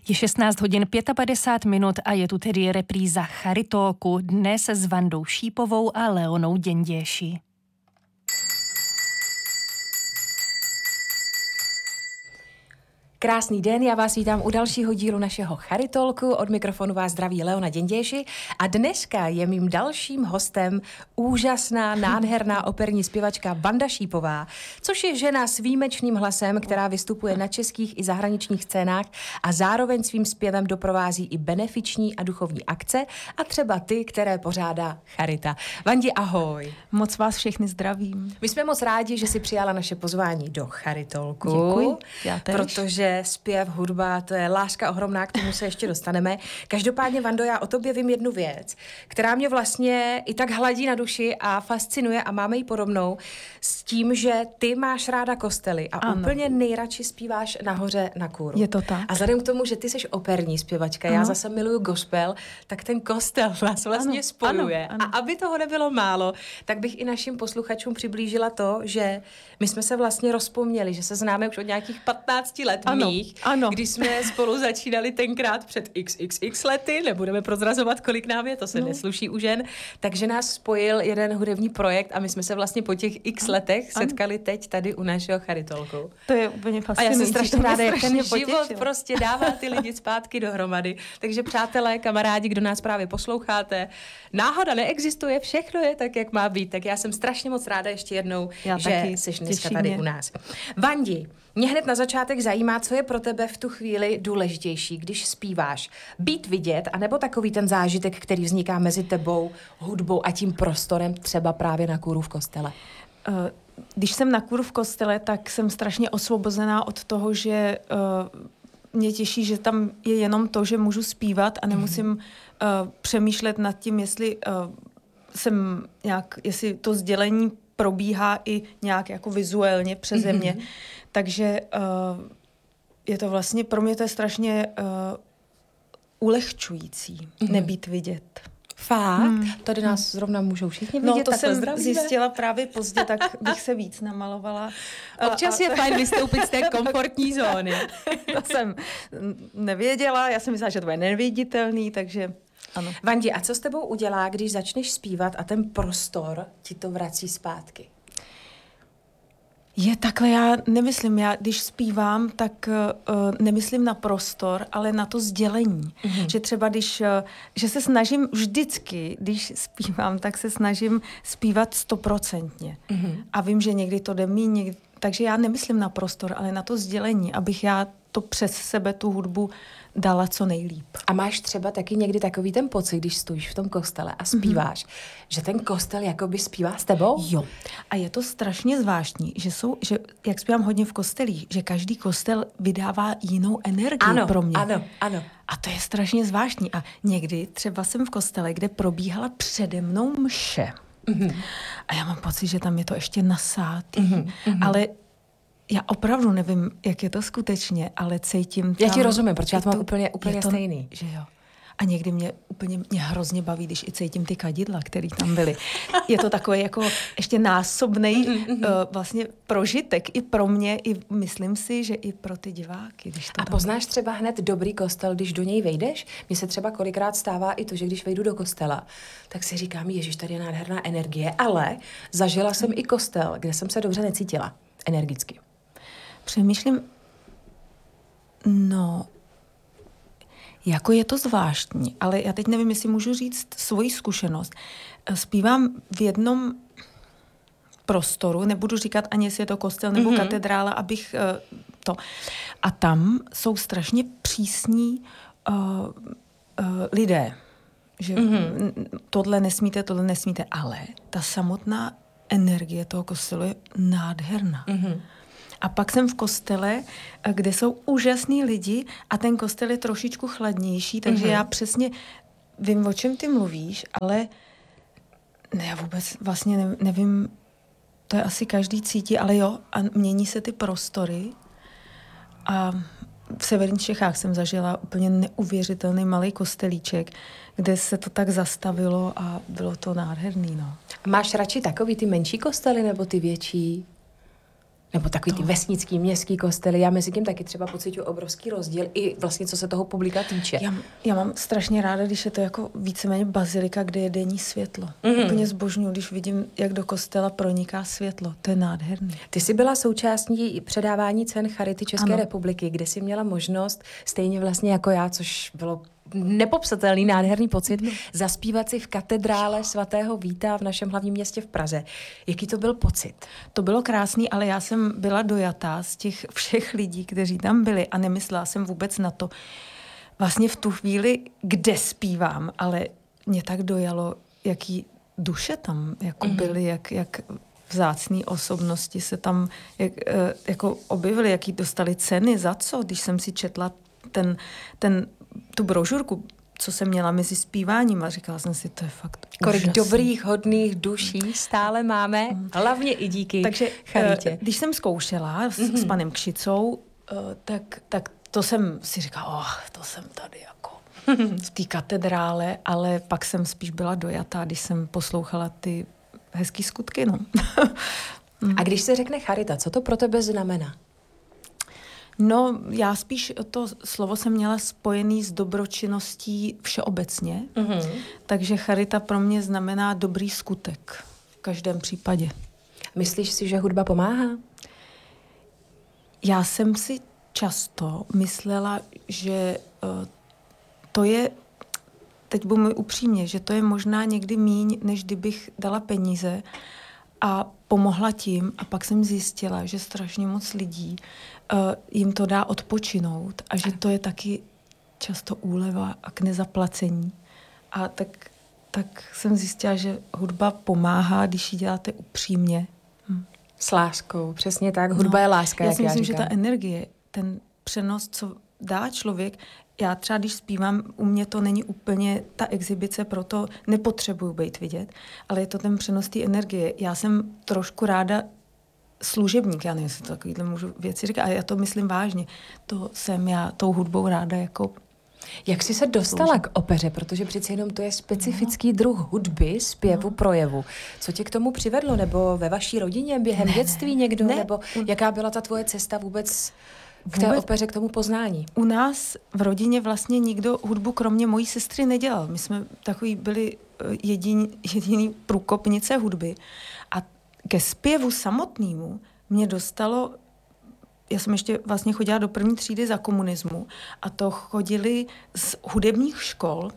Je 16 hodin 55 minut a je tu tedy repríza Charitalku, dnes s Vandou Šípovou a Leonou Děnděši. Krásný den, já vás vítám u dalšího dílu našeho Charitalku. Od mikrofonu vás zdraví Leona Děnděši a dneska je mým dalším hostem úžasná, nádherná operní zpěvačka Vanda Šípová, což je žena s výjimečným hlasem, která vystupuje na českých i zahraničních scénách a zároveň svým zpěvem doprovází i benefiční a duchovní akce a třeba ty, které pořádá Charita. Vandi, ahoj. Moc vás všechny zdravím. My jsme moc rádi, že si přijala naše pozvání do Charitalku. Děkuji, já tež. Protože zpěv, hudba, to je láska ohromná, k tomu se ještě dostaneme. Každopádně, Vando, já o tobě vím jednu věc, která mě vlastně i tak hladí na duši a fascinuje a máme ji podobnou s tím, že ty máš ráda kostely a ano, úplně nejradši zpíváš nahoře na kůru. Je to tak. A vzhledem k tomu, že ty jsi operní zpěvačka, ano, já zase miluju gospel, tak ten kostel vás vlastně spojuje. Ano. A aby toho nebylo málo, tak bych i našim posluchačům přiblížila to, že my jsme se vlastně rozpomněli, že se známe už od nějakých 15 let. Ano. Když jsme spolu začínali tenkrát před xxx lety, nebudeme prozrazovat, kolik nám je, to se nesluší u žen, takže nás spojil jeden hudební projekt a my jsme se vlastně po těch x letech setkali teď tady u našeho Charitalku. To je úplně fascinující. A já jsem strašně ráda, jak ten život prostě dává ty lidi zpátky dohromady. Takže přátelé, kamarádi, kdo nás právě posloucháte, náhoda neexistuje, všechno je tak, jak má být. Tak já jsem strašně moc ráda ještě jednou, že jsi dneska tady u nás. Vandi, mě hned na začátek zajímá, co je pro tebe v tu chvíli důležitější, když zpíváš. Být vidět, anebo takový ten zážitek, který vzniká mezi tebou, hudbou a tím prostorem, třeba právě na kůru v kostele? Když jsem na kůru v kostele, tak jsem strašně osvobozená od toho, že mě těší, že tam je jenom to, že můžu zpívat a nemusím přemýšlet nad tím, jestli jestli to sdělení probíhá i nějak jako vizuálně přeze mě. Takže je to vlastně, pro mě to je strašně ulehčující nebýt vidět. Fakt? Tady nás zrovna můžou všichni vidět. No to jsem zjistila právě pozdě, tak bych se víc namalovala. Občas je fajn vystoupit z té komfortní zóny. To jsem nevěděla, já jsem myslela, že to je neviditelný, takže ano. Vandi, a co s tebou udělá, když začneš zpívat a ten prostor ti to vrací zpátky? Je takhle, já nemyslím, když zpívám, tak nemyslím na prostor, ale na to sdělení. Že třeba že se snažím vždycky, když zpívám, tak se snažím zpívat 100%. A vím, že někdy to jde míň, takže já nemyslím na prostor, ale na to sdělení, abych já to přes sebe, tu hudbu, dala co nejlíp. A máš třeba taky někdy takový ten pocit, když stojíš v tom kostele a zpíváš, že ten kostel jakoby zpívá s tebou? Jo. A je to strašně zvláštní, že jak zpívám hodně v kostelích, že každý kostel vydává jinou energii pro mě. Ano. A to je strašně zvláštní. A někdy třeba jsem v kostele, kde probíhala přede mnou mše. A já mám pocit, že tam je to ještě nasátý. Ale já opravdu nevím, jak je to skutečně, ale cítím tam... Já ti rozumím, protože já to mám úplně stejný. Že jo. A někdy mě hrozně baví, když i cítím ty kadidla, které tam byly. Je to takový jako ještě násobnej vlastně prožitek i pro mě, i myslím si, že i pro ty diváky. Když to poznáš třeba hned dobrý kostel, když do něj vejdeš? Mně se třeba kolikrát stává i to, že když vejdu do kostela, tak si říkám, ježiš, tady je nádherná energie, ale zažila jsem i kostel, kde jsem se dobře necítila energicky. Přemýšlím, jako je to zvláštní, ale já teď nevím, jestli můžu říct svoji zkušenost. Zpívám v jednom prostoru, nebudu říkat ani, jestli je to kostel nebo katedrála, abych to... A tam jsou strašně přísní lidé, že tohle nesmíte, ale ta samotná energie toho kostelu je nádherná. A pak jsem v kostele, kde jsou úžasní lidi a ten kostel je trošičku chladnější, takže já přesně vím, o čem ty mluvíš, ale já vůbec vlastně nevím, to je asi každý cítí, ale jo, a mění se ty prostory a v severních Čechách jsem zažila úplně neuvěřitelný malý kostelíček, kde se to tak zastavilo a bylo to nádherný, no. Máš radši takový ty menší kostely nebo ty větší? Nebo takový ty vesnický, městský kostely. Já mezi tím taky třeba pociťuji obrovský rozdíl i vlastně, co se toho publika týče. Já mám strašně ráda, když je to jako víceméně bazilika, kde je denní světlo. Úplně zbožňuji, když vidím, jak do kostela proniká světlo. To je nádherný. Ty jsi byla součástí předávání cen Charity České republiky, kde jsi měla možnost, stejně vlastně jako já, což bylo nepopsatelný, nádherný pocit, zaspívat si v katedrále svatého Víta v našem hlavním městě v Praze. Jaký to byl pocit? To bylo krásný, ale já jsem byla dojatá z těch všech lidí, kteří tam byli a nemyslela jsem vůbec na to. Vlastně v tu chvíli, kde zpívám, ale mě tak dojalo, jaký duše tam jako byly, jak vzácný osobnosti se tam jako objevily, jaký dostali ceny, za co, když jsem si četla tu brožurku, co jsem měla mezi zpíváním a říkala jsem si, to je fakt kolik úžasný. Dobrých, hodných duší stále máme, hlavně i díky Charitě. Když jsem zkoušela s panem Kšicou, tak to jsem si říkala, to jsem tady jako v té katedrále, ale pak jsem spíš byla dojatá, když jsem poslouchala ty hezký skutky, no. A když se řekne charita, co to pro tebe znamená? No, já spíš to slovo jsem měla spojený s dobročinností všeobecně, takže charita pro mě znamená dobrý skutek v každém případě. Myslíš si, že hudba pomáhá? Já jsem si často myslela, že to je, teď budu upřímně, že to je možná někdy míň, než kdybych dala peníze a pomohla tím a pak jsem zjistila, že strašně moc lidí jim to dá odpočinout a že to je taky často úleva a k nezaplacení. A tak jsem zjistila, že hudba pomáhá, když ji děláte upřímně. S láskou, přesně tak. Hudba je láska, já jak si myslím, říkám. že ta energie, ten přenos, co dá člověk, já třeba, když zpívám, u mě to není úplně ta exibice, proto nepotřebuju být vidět, ale je to ten přenos té energie. Já jsem trošku ráda služebník, já nevím, jestli to takovýhle můžu věci říkat, ale já to myslím vážně. To jsem já tou hudbou ráda jako... Jak jsi se dostala k opeře? Protože přeci jenom to je specifický druh hudby, zpěvu, projevu. Co tě k tomu přivedlo? Nebo ve vaší rodině během dětství někdo? Nebo jaká byla ta tvoje cesta vůbec k té opeře, k tomu poznání? U nás v rodině vlastně nikdo hudbu kromě mojí sestry nedělal. My jsme takový byli jediný průkopnice hudby. A ke zpěvu samotnému mě dostalo, já jsem ještě vlastně chodila do 1. třídy za komunismu a to chodili z hudebních škol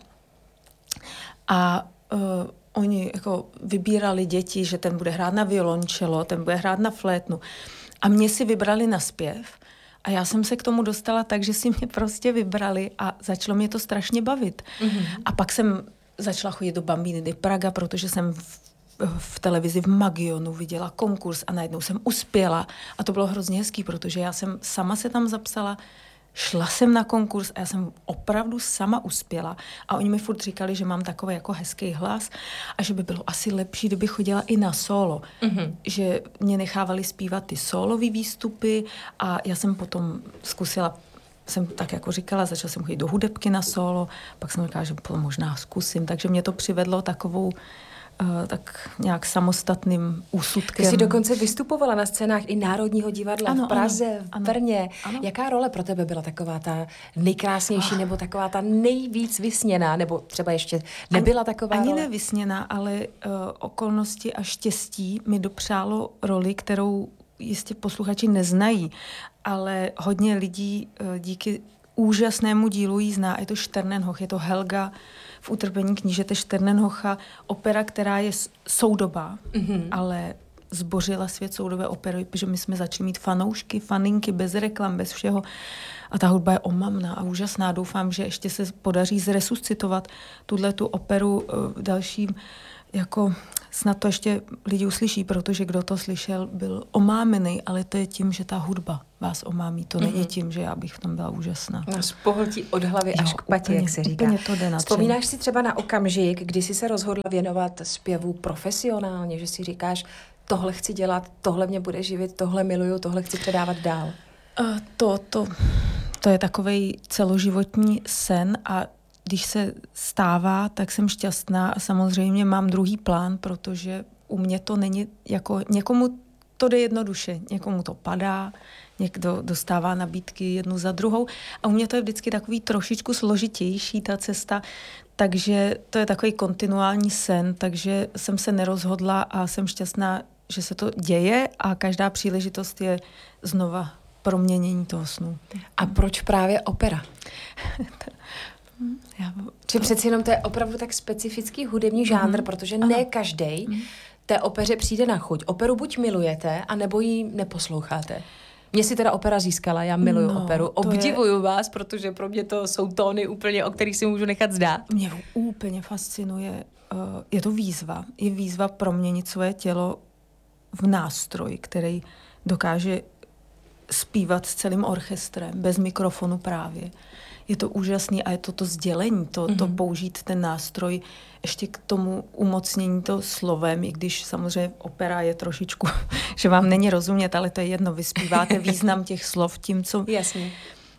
a oni jako vybírali děti, že ten bude hrát na violončelo, ten bude hrát na flétnu a mě si vybrali na zpěv a já jsem se k tomu dostala tak, že si mě prostě vybrali a začalo mě to strašně bavit. A pak jsem začala chodit do Bambíny di Praga, protože jsem v televizi v Magionu viděla konkurs a najednou jsem uspěla a to bylo hrozně hezký, protože já jsem sama se tam zapsala, šla jsem na konkurs a já jsem opravdu sama uspěla a oni mi furt říkali, že mám takový jako hezký hlas a že by bylo asi lepší, kdyby chodila i na solo, že mě nechávali zpívat ty solový výstupy a já jsem potom zkusila, jsem tak jako říkala, začala jsem chodit do hudebky na solo, pak jsem říkala, že možná zkusím, takže mě to přivedlo takovou tak nějak samostatným úsudkem. Ty jsi dokonce vystupovala na scénách i Národního divadla v Praze, v Brně. Ano. Jaká role pro tebe byla taková ta nejkrásnější nebo taková ta nejvíc vysněná, nebo třeba ještě nebyla taková ani role? Ani nevysněná, ale okolnosti a štěstí mi dopřálo roli, kterou jistě posluchači neznají, ale hodně lidí díky úžasnému dílu jí zná. Je to Šternenhoch, je to Helga v Utrpení knížete Šternenhocha, opera, která je soudobá, ale zbořila svět soudobé opery, protože my jsme začali mít fanoušky, faninky, bez reklam, bez všeho. A ta hudba je omamná a úžasná. Doufám, že ještě se podaří zresuscitovat tu operu dalším, jako snad to ještě lidi uslyší, protože kdo to slyšel, byl omámený, ale to je tím, že ta hudba vás omámí. To není tím, že já bych v tom byla úžasná. Nás pohltí od hlavy až k patě, jak se říká. To jde. Vzpomínáš si třeba na okamžik, kdy jsi se rozhodla věnovat zpěvu profesionálně, že si říkáš, tohle chci dělat, tohle mě bude živit, tohle miluju, tohle chci předávat dál? To je takovej celoživotní sen a když se stává, tak jsem šťastná a samozřejmě mám druhý plán, protože u mě to není jako někomu to jde jednoduše. Někomu to padá, někdo dostává nabídky jednu za druhou a u mě to je vždycky takový trošičku složitější ta cesta, takže to je takový kontinuální sen, takže jsem se nerozhodla a jsem šťastná, že se to děje a každá příležitost je znova proměnění toho snu. A proč právě opera? Či přeci jenom to je opravdu tak specifický hudební žánr, protože ne každej té opeře přijde na chuť. Operu buď milujete, anebo ji neposloucháte. Mně si teda opera získala, já miluju operu. Obdivuju vás, protože pro mě to jsou tóny úplně, o kterých si můžu nechat zdát. Mě úplně fascinuje. Je to výzva. Je výzva proměnit svoje tělo v nástroj, který dokáže zpívat s celým orchestrem, bez mikrofonu právě. Je to úžasný a je to sdělení, to použít ten nástroj ještě k tomu umocnění to slovem, i když samozřejmě opera je trošičku, že vám není rozumět, ale to je jedno, vy zpíváte význam těch slov tím, co... Jasně.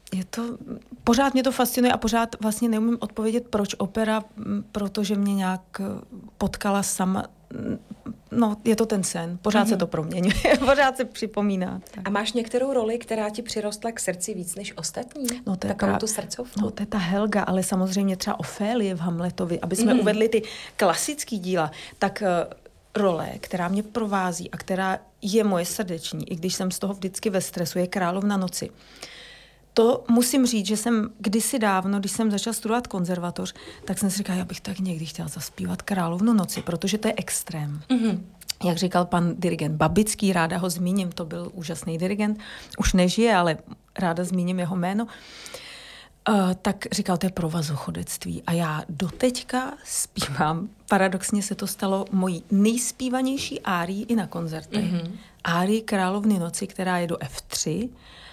Pořád mě to fascinuje a pořád vlastně neumím odpovědět, proč opera, protože mě nějak potkala sama. No, je to ten sen. Pořád se to proměňuje. Pořád se připomíná. Tak. A máš některou roli, která ti přirostla k srdci víc než ostatní? No, to je takovou tu srdcovku? No, to je ta Helga, ale samozřejmě třeba Ofélie v Hamletovi. Aby jsme uvedli ty klasický díla, tak role, která mě provází a která je moje srdeční, i když jsem z toho vždycky ve stresu, je Královna noci. To musím říct, že jsem kdysi dávno, když jsem začala studovat konzervatoř, tak jsem si říkala, já bych tak někdy chtěla zaspívat Královnu noci, protože to je extrém. Jak říkal pan dirigent Babický, ráda ho zmíním, to byl úžasný dirigent, už nežije, ale ráda zmíním jeho jméno, tak říkal, to je provazochodectví. A já doteďka zpívám, paradoxně se to stalo mojí nejspívanější árií i na koncertech. Árii Královny noci, která je do F3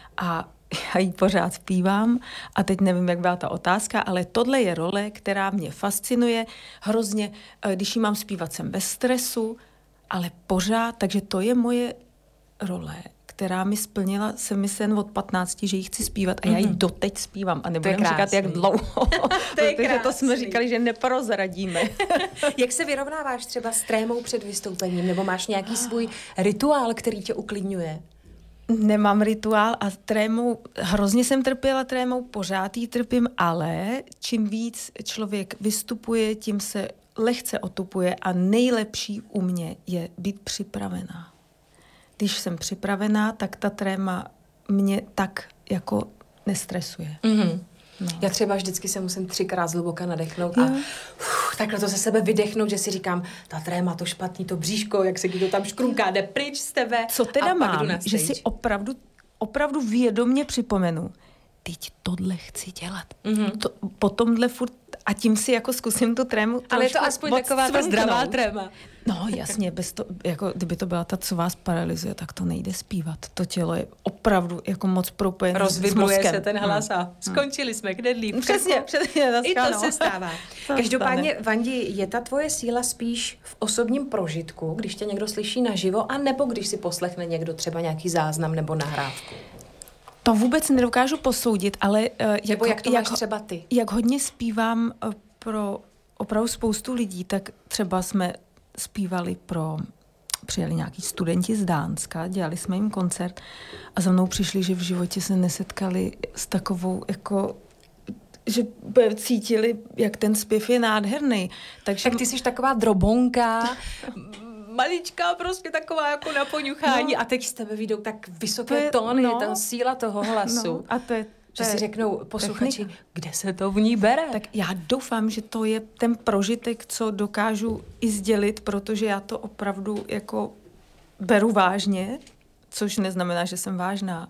a já ji pořád zpívám a teď nevím, jak byla ta otázka, ale tohle je role, která mě fascinuje hrozně, když ji mám zpívat, jsem bez stresu, ale pořád, takže to je moje role, která mi splnila se mi sen od 15, že ji chci zpívat a já ji doteď zpívám a nebudem říkat, jak dlouho, protože to jsme říkali, že neprozradíme. Jak se vyrovnáváš třeba s trémou před vystoupením, nebo máš nějaký svůj rituál, který tě uklidňuje? Nemám rituál a trémou, hrozně jsem trpěla trémou, pořád jí trpím, ale čím víc člověk vystupuje, tím se lehce otupuje a nejlepší u mě je být připravená. Když jsem připravená, tak ta tréma mě tak jako nestresuje. No. Já třeba vždycky se musím 3krát zhluboka nadechnout a takhle to ze sebe vydechnout, že si říkám, ta tréma, to špatný, to bříško, jak se to tam škrumká, jde pryč z tebe. Co teda mám, že si opravdu vědomě připomenu, teď tohle chci dělat. Po tomhle furt a tím si jako zkusím tu trému. Ale je to aspoň taková ta zdravá tréma. No jasně, bez to, jako, kdyby to byla ta, co vás paralyzuje, tak to nejde zpívat. To tělo je opravdu jako moc propojené s mozkem. Rozvibruje se ten hlas a skončili jsme knedlí. Přesně. I to se stává. Každopádně, Vandi, je ta tvoje síla spíš v osobním prožitku, když tě někdo slyší naživo, anebo když si poslechne někdo třeba nějaký záznam nebo nahrávku? To vůbec nedokážu posoudit, ale jak to máš třeba ty? Jak hodně zpívám pro opravdu spoustu lidí, tak třeba jsme zpívali přijeli nějaký studenti z Dánska, dělali jsme jim koncert a za mnou přišli, že v životě se nesetkali s takovou jako že cítili, jak ten zpěv je nádherný. Takže... Tak ty jsi taková drobonka, maličká, prostě taková jako na poňuchání a teď z tebe vyjdou tak vysoké tóny, ta síla toho hlasu. A to je že si řeknou posluchači, kde se to v ní bere? Tak já doufám, že to je ten prožitek, co dokážu i sdělit, protože já to opravdu jako beru vážně, což neznamená, že jsem vážná,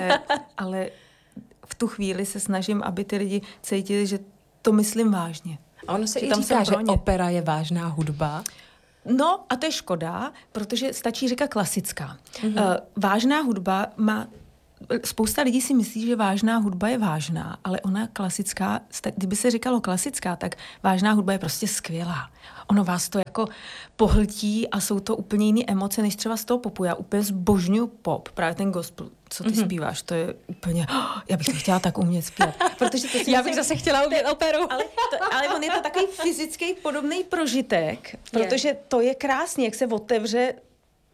ale v tu chvíli se snažím, aby ty lidi cítili, že to myslím vážně. A ono se i říká, že opera je vážná hudba. No a to je škoda, protože stačí říkat klasická. Vážná hudba má... Spousta lidí si myslí, že vážná hudba je vážná, ale ona klasická, kdyby se říkalo klasická, tak vážná hudba je prostě skvělá. Ono vás to jako pohltí a jsou to úplně jiné emoce, než třeba z toho popu. Já úplně zbožňuju pop, právě ten gospel, co ty zpíváš, to je úplně, já bych to chtěla tak umět zpívat. Protože to já bych zase chtěla umět operu. Ale on je to takový fyzický podobný prožitek, protože to je krásný, jak se otevře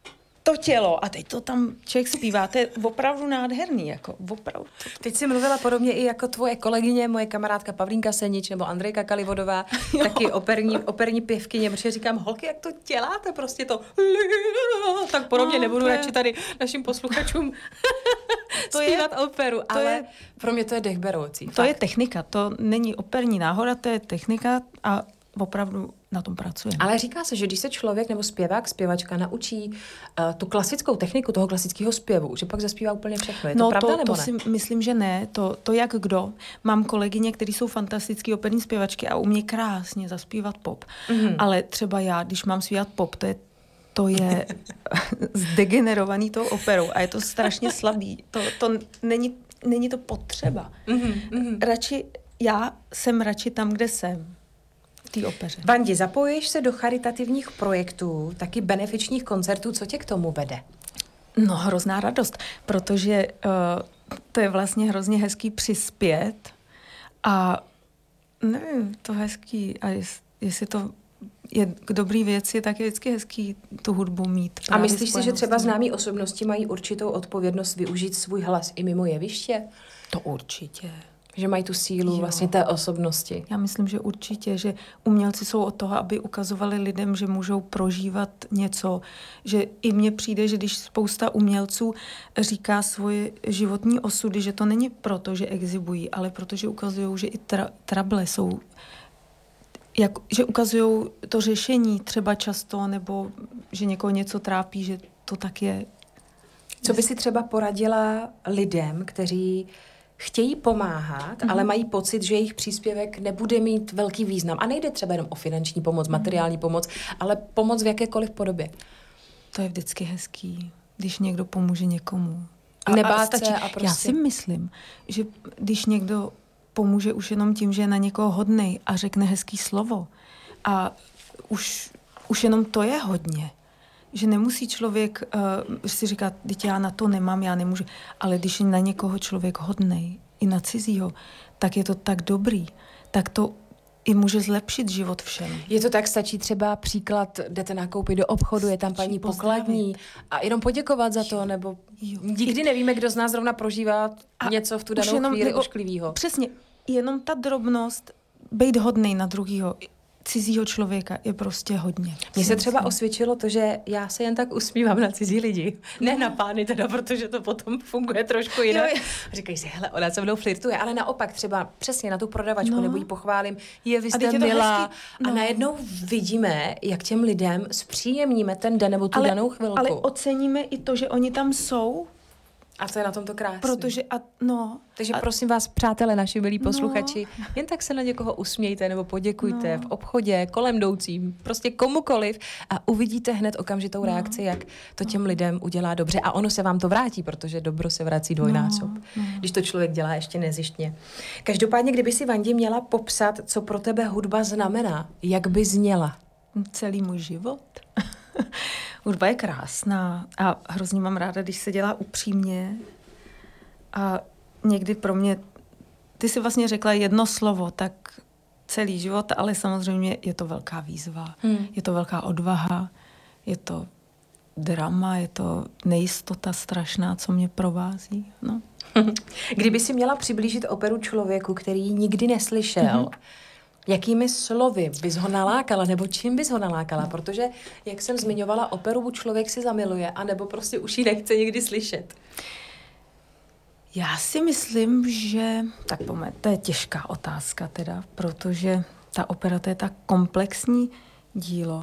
to tělo a teď to tam člověk zpívá, to je opravdu nádherný, jako opravdu. Teď jsi mluvila podobně i jako tvoje kolegyně, moje kamarádka Pavlínka Senič nebo Andrejka Kalivodová, taky operní pěvkyně, protože říkám, holky, jak to děláte, prostě to tak podobně nebudu radši tady našim posluchačům zpívat operu, ale pro mě to je dechberoucí. To je technika, to není operní náhoda, to je technika a opravdu na tom pracujeme. Ale říká se, že když se člověk nebo zpěvák, zpěvačka naučí tu klasickou techniku toho klasického zpěvu, že pak zaspívá úplně všechno. Je to pravda nebo ne? To si myslím, že ne. To jak kdo. Mám kolegyně, které jsou fantastické operní zpěvačky a umí krásně zaspívat pop. Mm-hmm. Ale třeba já, když mám zpívat pop, to je zdegenerovaný tou operou a je to strašně slabý. To není to potřeba. Mm-hmm. Já jsem radši tam, kde jsem. Té opeře. Vandi, zapojuješ se do charitativních projektů, taky benefičních koncertů, co tě k tomu vede? No, hrozná radost, protože to je vlastně hrozně hezký přispět a nevím, to hezký a jestli to je k dobrý věci, tak je vždycky hezký tu hudbu mít. A myslíš si, že třeba známí osobnosti mají určitou odpovědnost využít svůj hlas i mimo jeviště? To určitě. Že mají tu sílu vlastně té osobnosti. Já myslím, že určitě, že umělci jsou od toho, aby ukazovali lidem, že můžou prožívat něco, že i mně přijde, že když spousta umělců říká svoje životní osudy, že to není proto, že exhibují, ale protože ukazují, že i trable jsou, že ukazují to řešení třeba často, nebo že někoho něco trápí, že to tak je. Co by si třeba poradila lidem, kteří chtějí pomáhat, ale mají pocit, že jejich příspěvek nebude mít velký význam. A nejde třeba jenom o finanční pomoc, materiální pomoc, ale pomoc v jakékoliv podobě. To je vždycky hezký, když někdo pomůže někomu. Nebát se a prostě... Já si myslím, že když někdo pomůže už jenom tím, že je na někoho hodnej a řekne hezký slovo a už jenom to je hodně. Že nemusí člověk si říkat, teď já na to nemám, já nemůžu. Ale když je na někoho člověk hodnej, i na cizího, tak je to tak dobrý. Tak to i může zlepšit život všem. Je to tak, stačí třeba příklad, jdete nakoupit do obchodu, je tam paní pokladní a jenom poděkovat za to, nebo nikdy nevíme, kdo z nás zrovna prožívá něco v tu danou chvíli ošklivýho. Přesně, jenom ta drobnost, bejt hodnej na druhýho, cizího člověka je prostě hodně. Mně se třeba osvědčilo to, že já se jen tak usmívám na cizí lidi. Ne na pány teda, protože to potom funguje trošku jinak. Říkají si, hele, ona se mnou flirtuje, ale naopak třeba přesně na tu prodavačku, nebo ji pochválím, vy jste milá. A najednou vidíme, jak těm lidem zpříjemníme ten den nebo tu danou chvilku. Ale oceníme i to, že oni tam jsou. A to je na tom to krásné. Protože Takže prosím vás, přátelé, naši milí posluchači, jen tak se na někoho usmějte nebo poděkujte v obchodě, kolem jdoucím, prostě komukoliv a uvidíte hned okamžitou reakci, jak to těm lidem udělá dobře. A ono se vám to vrátí, protože dobro se vrací dvojnásob, když to člověk dělá ještě nezištně. Každopádně, kdyby si, Vandi, měla popsat, co pro tebe hudba znamená, jak by zněla? Celý můj život. Hudba je krásná a hrozně mám ráda, když se dělá upřímně a někdy pro mě, ty jsi vlastně řekla jedno slovo, tak celý život, ale samozřejmě je to velká výzva, je to velká odvaha, je to drama, je to nejistota strašná, co mě provází. No. Kdyby si měla přiblížit operu člověku, který ji nikdy neslyšel, jakými slovy bys ho nalákala, nebo čím bys ho nalákala? Protože, jak jsem zmiňovala, operu člověk si zamiluje, anebo prostě už ji nechce nikdy slyšet. Já si myslím, že... Tak to je těžká otázka teda, protože ta opera, to je tak komplexní dílo.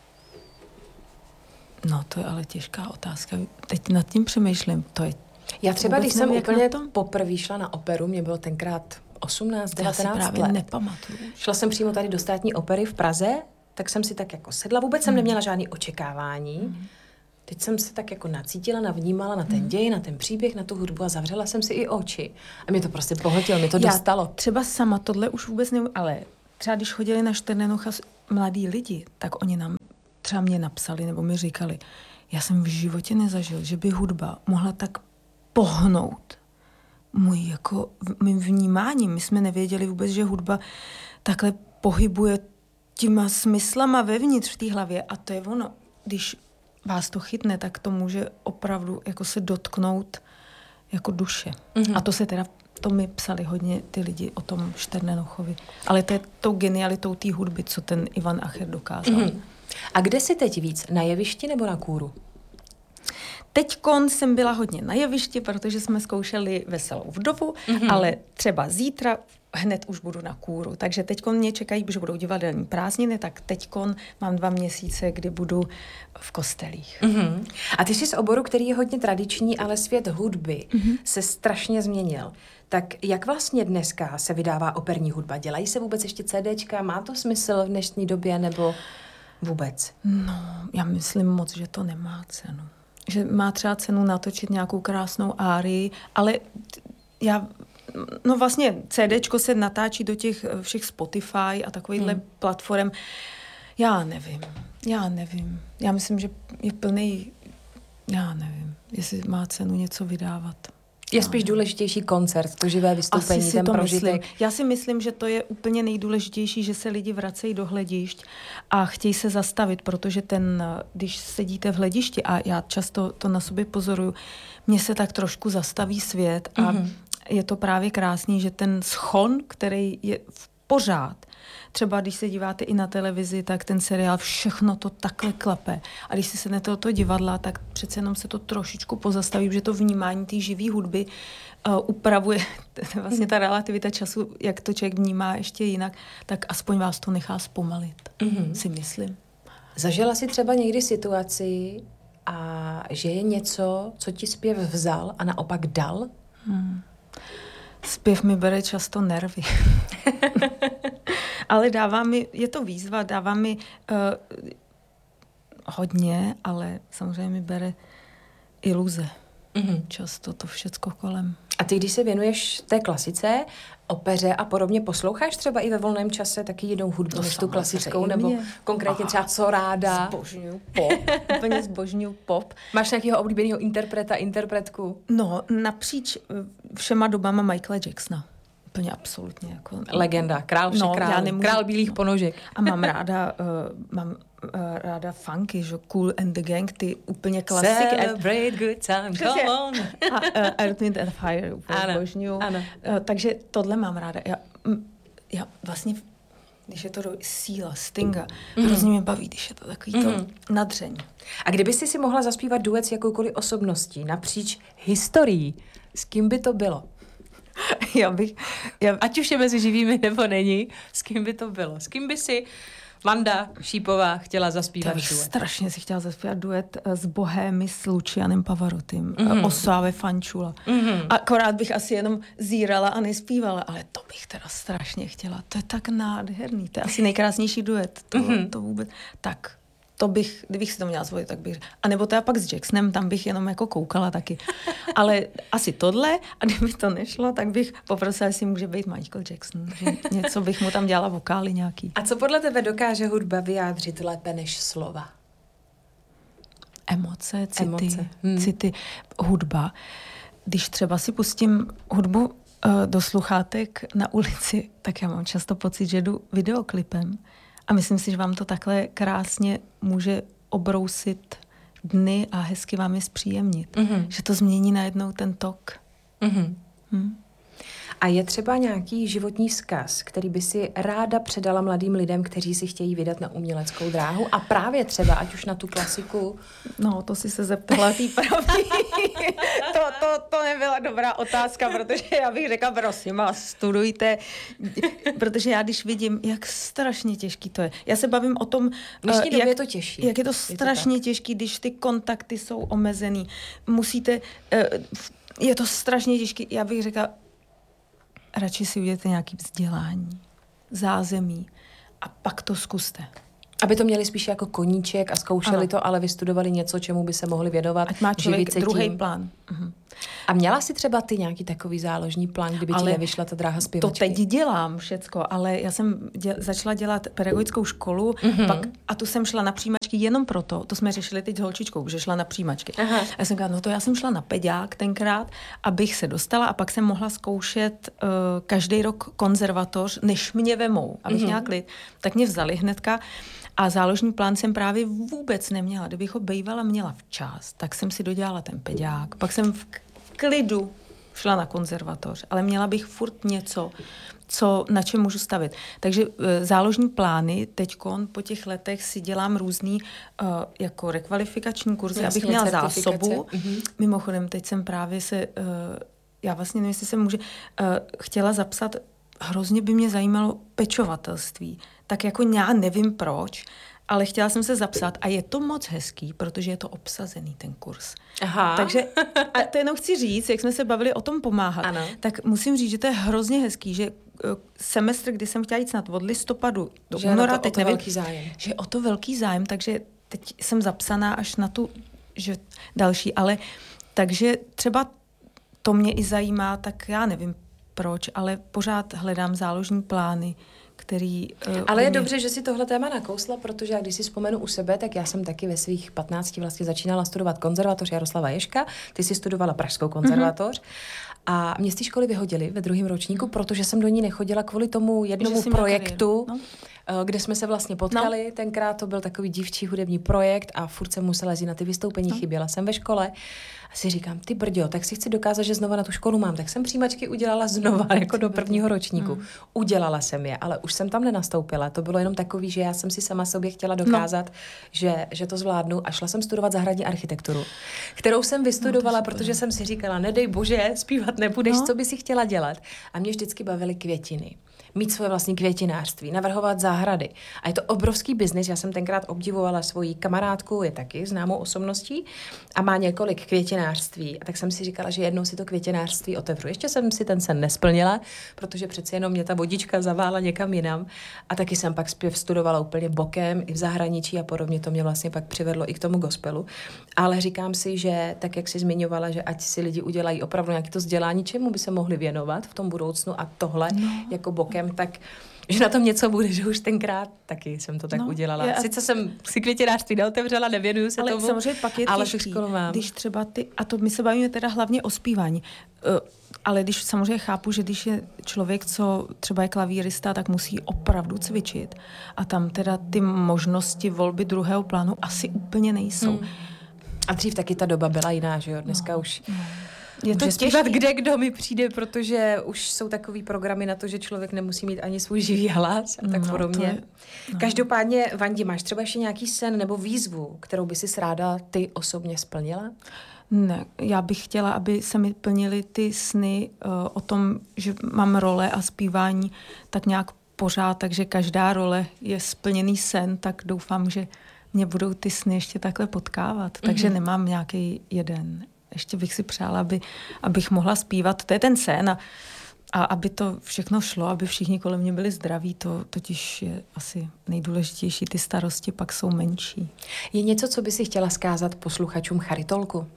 No, to je ale těžká otázka. Teď nad tím přemýšlím. Já třeba, když jsem úplně poprvé šla na operu, mě bylo tenkrát 18, 19 let. Nepamatuju. Šla jsem přímo tady do Státní opery v Praze, tak jsem si tak jako sedla. Vůbec jsem neměla žádný očekávání. Teď jsem se tak jako nacítila, navnímala na ten děj, na ten příběh, na tu hudbu a zavřela jsem si i oči. A mě to prostě pohltilo, mě to dostalo. Třeba sama tohle už vůbec nevím, ale třeba když chodili na Šternenocha mladí lidi, tak oni nám třeba mě napsali nebo mi říkali, já jsem v životě nezažil, že by hudba mohla tak pohnout mým vnímáním. My jsme nevěděli vůbec, že hudba takhle pohybuje těma smyslama vevnitř v té hlavě a to je ono. Když vás to chytne, tak to může opravdu jako se dotknout jako duše. A to mi psali hodně ty lidi o tom Šternenochovi. Ale to je tou genialitou té hudby, co ten Ivan Acher dokázal. A kde jsi teď víc? Na jevišti nebo na kůru? Teďkon jsem byla hodně na jevišti, protože jsme zkoušeli Veselou vdovu, ale třeba zítra hned už budu na kůru. Takže teďkon mě čekají, že budou divadelní prázdniny, tak teďkon mám 2 měsíce, kdy budu v kostelích. A ty jsi z oboru, který je hodně tradiční, ale svět hudby se strašně změnil. Tak jak vlastně dneska se vydává operní hudba? Dělají se vůbec ještě CDčka? Má to smysl v dnešní době nebo vůbec? No, já myslím moc, že to nemá cenu. Že má třeba cenu natočit nějakou krásnou árii, ale vlastně CDčko se natáčí do těch všech Spotify a takovýchhle platform. Já nevím. Já myslím, že je plný, já nevím, jestli má cenu něco vydávat. Je spíš důležitější koncert, to živé vystoupení, ten prožitek. Já si myslím, že to je úplně nejdůležitější, že se lidi vracejí do hledišť a chtějí se zastavit, protože když sedíte v hledišti, a já často to na sobě pozoruju, mně se tak trošku zastaví svět a je to právě krásný, že ten schon, který je pořád, třeba když se díváte i na televizi, tak ten seriál, všechno to takhle klape. A když si sednete do toho divadla, tak přece jenom se to trošičku pozastaví, protože to vnímání té živé hudby upravuje vlastně ta relativita času, jak to člověk vnímá ještě jinak, tak aspoň vás to nechá zpomalit, si myslím. Zažila jsi třeba někdy situaci, a že je něco, co ti zpěv vzal a naopak dal? Zpěv mi bere často nervy. Ale je to výzva, dává mi hodně, ale samozřejmě mi bere iluze. Často to všecko kolem. A ty, když se věnuješ té klasice, opeře a podobně, posloucháš třeba i ve volném čase taky jinou hudbu než tu klasickou, nebo konkrétně třeba co ráda? Zbožňuju pop. Úplně zbožňuju pop. Máš nějakého oblíbeného interpreta, interpretku? No, napříč všema dobama Michaela Jacksona. Úplně absolutně. Jako, legenda, král všech králů, král bílých ponožek. A mám ráda funky, že Kool and the Gang, ty úplně klasiky. Celebrate good time, come on. A Earth, Wind and Fire úplně zbožňuju. Takže tohle mám ráda. Já vlastně, když je to síla, Stinga, hrozně mě baví, když je to takový to nadřeň. A kdyby si mohla zaspívat duet s jakoukoliv osobností napříč historií, s kým by to bylo? Ať už je mezi živými nebo není, s kým by to bylo? S kým by si Vanda Šípová chtěla zaspívat duet? Strašně si chtěla zaspívat duet s Bohémy s Lucianem Pavarottim. Osáve Fančula. Akorát bych asi jenom zírala a nespívala, ale to bych teda strašně chtěla. To je tak nádherný. To je asi nejkrásnější duet. To vůbec. Tak. To bych, kdybych si to měla zvolit, tak bych... A nebo teda pak s Jacksonem, tam bych jenom jako koukala taky. Ale asi tohle, a kdyby to nešlo, tak bych poprosila, jestli může být Michael Jackson. Že něco bych mu tam dělala vokály nějaký. A co podle tebe dokáže hudba vyjádřit lépe než slova? Emoce, city, hudba. Když třeba si pustím hudbu do sluchátek na ulici, tak já mám často pocit, že jdu videoklipem. A myslím si, že vám to takhle krásně může obrousit dny a hezky vám je zpříjemnit. Že to změní najednou ten tok. A je třeba nějaký životní vzkaz, který by si ráda předala mladým lidem, kteří si chtějí vydat na uměleckou dráhu a právě třeba, ať už na tu klasiku? No, to si se zeptala tý pravý. To nebyla dobrá otázka, protože já bych řekla, prosím vás, studujte, protože já když vidím, jak strašně těžký to je. Já se bavím o tom, je to těžší. Jak je to strašně těžký, když ty kontakty jsou omezený. Je to strašně těžký. Já bych řekla, radši si udělejte nějaké vzdělání, zázemí a pak to zkuste. Aby to měli spíš jako koníček a zkoušeli to, ale vystudovali něco, čemu by se mohli věnovat. Ať má člověk druhý plán. A měla si třeba ty nějaký takový záložní plán, kdyby ti nevyšla ta dráha zpěvačky? To teď dělám všecko, ale já jsem začala dělat pedagogickou školu, pak, a tu jsem šla na přijímačky jenom proto, to jsme řešili teď s holčičkou, že šla na přijímačky. Aha. A já jsem říkala, já jsem šla na peďák tenkrát, abych se dostala a pak jsem mohla zkoušet každý rok konzervatoř, než mě vemou, abych měla klid. Tak mě vzali hnedka. A záložní plán jsem právě vůbec neměla. Kdybych ho bývala měla včas, tak jsem si dodělala ten peďák. Pak jsem v klidu šla na konzervatoř, ale měla bych furt něco, na čem můžu stavit. Takže záložní plány teďkon po těch letech si dělám různý jako rekvalifikační kurzy, abych měla zásobu. Mimochodem, teď jsem právě já vlastně nevím, jestli se chtěla zapsat, hrozně by mě zajímalo pečovatelství. Tak jako já nevím proč, ale chtěla jsem se zapsat a je to moc hezký, protože je to obsazený ten kurz. Aha. Takže a to jenom chci říct, jak jsme se bavili o tom pomáhat, tak musím říct, že to je hrozně hezký, že semestr, kdy jsem chtěla jít snad od listopadu do února, teď nevím, že je o to velký zájem, takže teď jsem zapsaná až na tu že další, ale takže třeba to mě i zajímá, tak já nevím proč, ale pořád hledám záložní plány, který... Ale je dobře, že si tohle téma nakousla, protože já když si vzpomenu u sebe, tak já jsem taky ve svých 15 vlastně začínala studovat konzervatoř Jaroslava Ježka, ty si studovala Pražskou konzervatoř a mě z té školy vyhodili ve 2. ročníku, protože jsem do ní nechodila kvůli tomu jednomu projektu, kde jsme se vlastně potkali. Tenkrát to byl takový dívčí hudební projekt a furt jsem musela jít na ty vystoupení, chyběla jsem ve škole. A si říkám, ty brďo, tak si chci dokázat, že znova na tu školu mám. Tak jsem přijímačky udělala znova, jako do 1. ročníku. Udělala jsem je, ale už jsem tam nenastoupila. To bylo jenom takový, že já jsem si sama sobě chtěla dokázat, že to zvládnu a šla jsem studovat zahradní architekturu, kterou jsem vystudovala, protože jsem si říkala, nedej bože, zpívat nebudeš, co by si chtěla dělat. A mě vždycky bavily květiny. Mít svoje vlastní květinářství, navrhovat zahrady. A je to obrovský biznis. Já jsem tenkrát obdivovala svoji kamarádku, je taky známou osobností a má několik květinářství. A tak jsem si říkala, že jednou si to květinářství otevřu. Ještě jsem si ten sen nesplnila, protože přece jenom mě ta vodička zavála někam jinam. A taky jsem pak zpěv studovala úplně bokem i v zahraničí a podobně. To mě vlastně pak přivedlo i k tomu gospelu. Ale říkám si, že tak, jak jsi zmiňovala, že ať si lidi udělají opravdu nějaké to vzdělání, čemu by se mohli věnovat v tom budoucnu a tohle jako bokem, tak že na tom něco bude, že už tenkrát taky jsem to tak udělala. Sice jsem si květinářství neotevřela, nevěnuju se tomu, ale samozřejmě pak je těžký, když třeba a to my se bavíme teda hlavně o zpívání, ale když samozřejmě chápu, že když je člověk, co třeba je klavírista, tak musí opravdu cvičit a tam teda ty možnosti volby druhého plánu asi úplně nejsou. A dřív taky ta doba byla jiná, že jo? Dneska už... Je to zpívat kde kdo mi přijde, protože už jsou takový programy na to, že člověk nemusí mít ani svůj živý hlas a tak podobně. Každopádně, Vandi, máš třeba ještě nějaký sen nebo výzvu, kterou by si ráda ty osobně splnila? Ne, já bych chtěla, aby se mi plnily ty sny o tom, že mám role a zpívání tak nějak pořád, takže každá role je splněný sen, tak doufám, že mě budou ty sny ještě takhle potkávat. Takže nemám nějaký jeden. Ještě bych si přála, abych mohla zpívat. To je ten sen a aby to všechno šlo, aby všichni kolem mě byli zdraví, to totiž je asi nejdůležitější. Ty starosti pak jsou menší. Je něco, co by si chtěla vzkázat posluchačům Charitolku?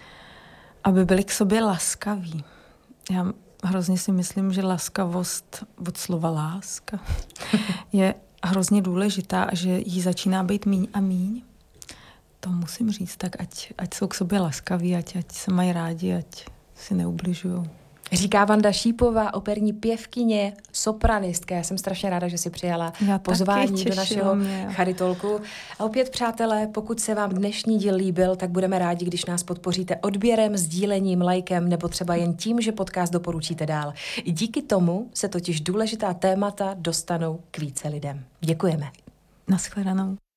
Aby byli k sobě laskaví. Já hrozně si myslím, že laskavost od slova láska je hrozně důležitá a že jí začíná být míň a míň. To musím říct, tak ať jsou k sobě laskaví, ať se mají rádi, ať si neubližujou. Říká Vanda Šípová, operní pěvkyně, sopranistka. Já jsem strašně ráda, že si přijala pozvání do našeho Charitolku. A opět, přátelé, pokud se vám dnešní díl líbil, tak budeme rádi, když nás podpoříte odběrem, sdílením, lajkem nebo třeba jen tím, že podcast doporučíte dál. I díky tomu se totiž důležitá témata dostanou k více lidem. Děkujeme. Naschledanou.